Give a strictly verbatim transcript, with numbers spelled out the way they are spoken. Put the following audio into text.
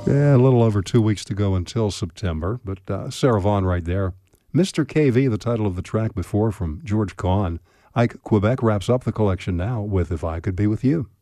Yeah, a little over two weeks to go until September, but uh, Sarah Vaughan right there. mister K V, the title of the track before from George Kahn. Ike Quebec wraps up the collection now with If I Could Be With You.